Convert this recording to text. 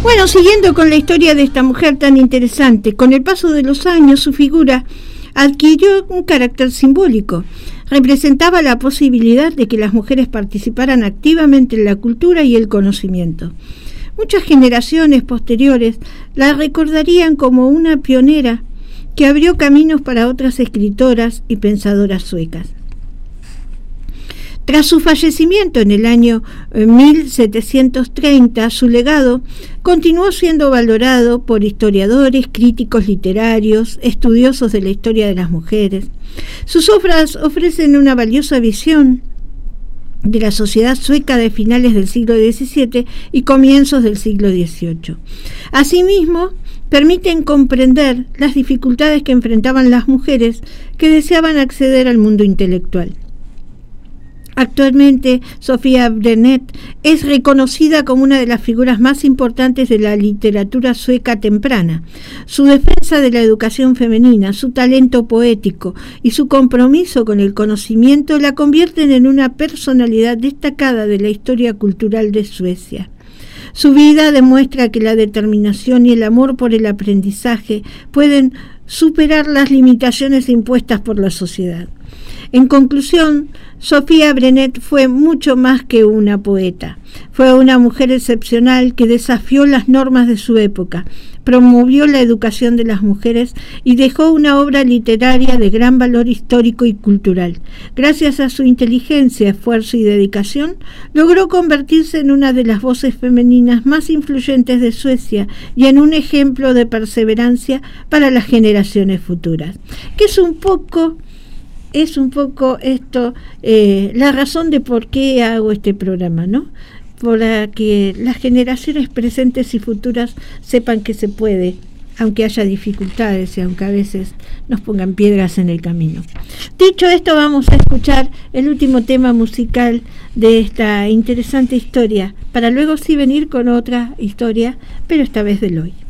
Bueno, siguiendo con la historia de esta mujer tan interesante, con el paso de los años su figura adquirió un carácter simbólico. Representaba la posibilidad de que las mujeres participaran activamente en la cultura y el conocimiento. Muchas generaciones posteriores la recordarían como una pionera que abrió caminos para otras escritoras y pensadoras suecas. Tras su fallecimiento en el año 1730, su legado continuó siendo valorado por historiadores, críticos literarios, estudiosos de la historia de las mujeres. Sus obras ofrecen una valiosa visión de la sociedad sueca de finales del siglo XVII y comienzos del siglo XVIII. Asimismo, permiten comprender las dificultades que enfrentaban las mujeres que deseaban acceder al mundo intelectual. Actualmente, Sofía Brennet es reconocida como una de las figuras más importantes de la literatura sueca temprana. Su defensa de la educación femenina, su talento poético y su compromiso con el conocimiento la convierten en una personalidad destacada de la historia cultural de Suecia. Su vida demuestra que la determinación y el amor por el aprendizaje pueden superar las limitaciones impuestas por la sociedad. En conclusión, Sofía Brennet fue mucho más que una poeta. Fue una mujer excepcional que desafió las normas de su época, promovió la educación de las mujeres y dejó una obra literaria de gran valor histórico y cultural. Gracias a su inteligencia, esfuerzo y dedicación, logró convertirse en una de las voces femeninas más influyentes de Suecia y en un ejemplo de perseverancia para las generaciones futuras. Que es un poco esto, la razón de por qué hago este programa, ¿no? Para que las generaciones presentes y futuras sepan que se puede, aunque haya dificultades y aunque a veces nos pongan piedras en el camino. Dicho esto, vamos a escuchar el último tema musical de esta interesante historia, para luego sí venir con otra historia, pero esta vez del hoy.